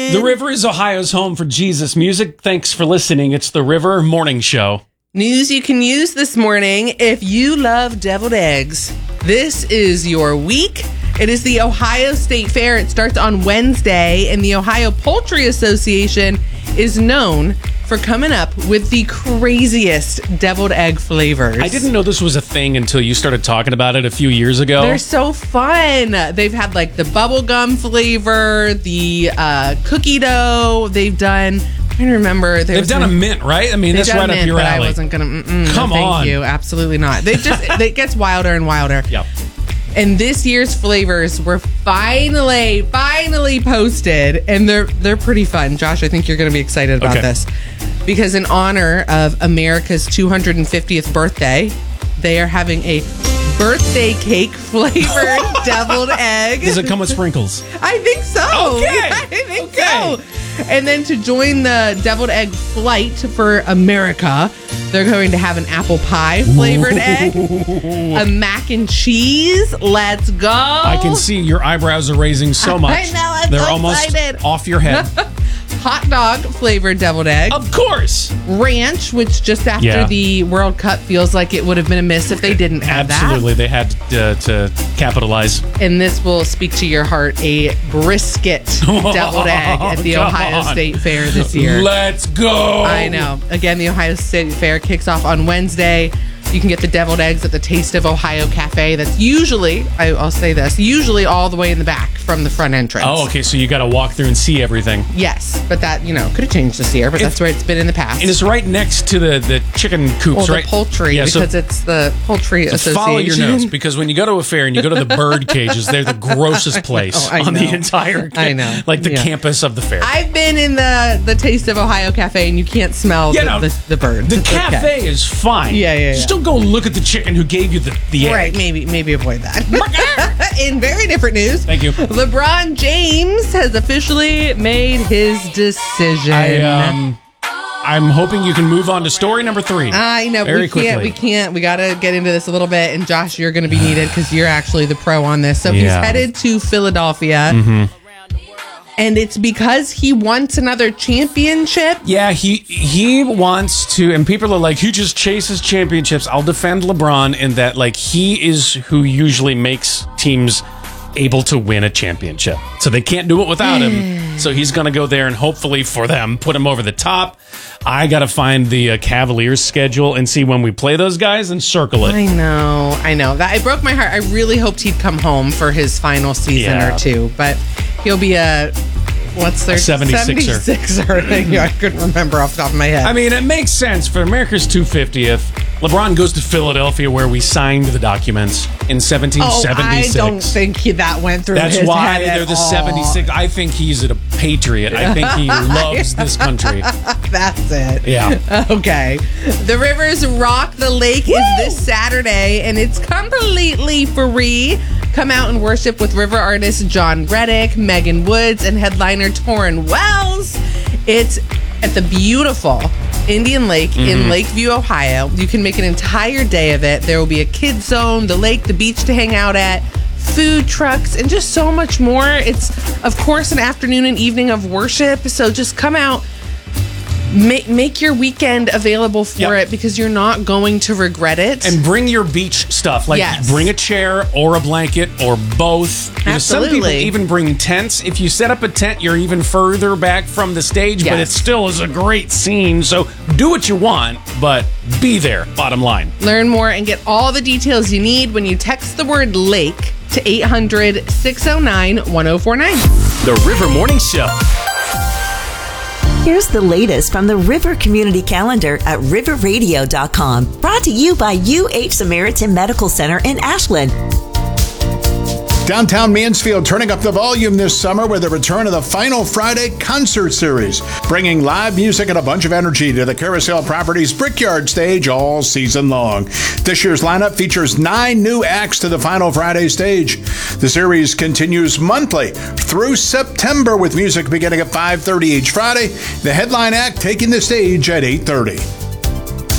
morning. The River is Ohio's home for Jesus music. Thanks for listening. It's the River Morning Show. News you can use this morning if you love deviled eggs. This is your week. It is the Ohio State Fair. It starts on Wednesday, and the Ohio Poultry Association is known for coming up with the craziest deviled egg flavors. I didn't know this was a thing until you started talking about it a few years ago. They're so fun. They've had like the bubblegum flavor, the cookie dough. They've done, I'm trying to remember. They've done a mint, right? I mean, that's right up your alley. I wasn't going to, Come on. Thank you. Absolutely not. It gets wilder and wilder. Yep. And this year's flavors were finally posted, and they're pretty fun. Josh, I think you're going to be excited about this. Because in honor of America's 250th birthday, they are having a birthday cake flavored deviled egg. Does it come with sprinkles? I think so. Okay. I think so. And then to join the deviled egg flight for America, they're going to have an apple pie flavored egg, a mac and cheese. Let's go. I can see your eyebrows are raising so much. I know. I'm They're so almost excited. off your head. Hot dog flavored deviled egg. Of course. Ranch, which just after the World Cup feels like it would have been a miss if they didn't have Absolutely. They had to capitalize. And this will speak to your heart, a brisket deviled egg at the Ohio State Fair this year. Let's go. I know. Again, the Ohio State Fair kicks off on Wednesday. You can get the deviled eggs at the Taste of Ohio Cafe. That's usually, I'll say this, usually all the way in the back from the front entrance. Oh, okay. So you got to walk through and see everything. Yes, but that, could have changed this year, but that's where it's been in the past. And it's right next to the chicken coops, right? The poultry, because it's the Poultry Association. Follow your nose, because when you go to a fair and you go to the bird cages, they're the grossest place on the entire campus of the fair. I've been in the Taste of Ohio Cafe, and you can't smell the bird. The cafe is fine. Yeah. Just don't go look at the chicken who gave you the egg. Right, maybe avoid that. In very different news. Thank you. LeBron James has officially made his decision. I'm hoping you can move on to story number 3. I know. Very we quickly. can't. We got to get into this a little bit. And Josh, you're going to be needed because you're actually the pro on this. So he's headed to Philadelphia. Mm-hmm. And it's because he wants another championship. Yeah, he wants to, and people are like, he just chases championships. I'll defend LeBron in that, he is who usually makes teams able to win a championship. So they can't do it without him. So he's going to go there and hopefully for them, put him over the top. I got to find the Cavaliers schedule and see when we play those guys and circle it. I know. It broke my heart. I really hoped he'd come home for his final season or two, but he'll be what's their 76er thing? I couldn't remember off the top of my head. I mean, it makes sense for America's 250th. LeBron goes to Philadelphia where we signed the documents in 1776. I don't think that went through his head. That's why they're the 76. I think he's a patriot. I think he loves this country. That's it. Yeah. Okay. The Rivers Rock the Lake is this Saturday, and it's completely free. Come out and worship with river artist John Reddick, Megan Woods, and headliner Torrin Wells. It's at the beautiful Indian Lake in Lakeview, Ohio. You can make an entire day of it. There will be a kids zone, the lake, the beach to hang out at, food trucks, and just so much more. It's, of course, an afternoon and evening of worship. So just come out. Make your weekend available for it because you're not going to regret it. And bring your beach stuff. Bring a chair or a blanket or both. Some people even bring tents. If you set up a tent, you're even further back from the stage, but it still is a great scene. So do what you want, but be there, bottom line. Learn more and get all the details you need when you text the word lake to 800-609-1049. The River Morning Show. Here's the latest from the River Community Calendar at riverradio.com. Brought to you by UH Samaritan Medical Center in Ashland. Downtown Mansfield turning up the volume this summer with the return of the Final Friday concert series, bringing live music and a bunch of energy to the Carousel Properties Brickyard stage all season long. This year's lineup features 9 new acts to the Final Friday stage. The series continues monthly through September with music beginning at 5:30 each Friday. The headline act taking the stage at 8:30.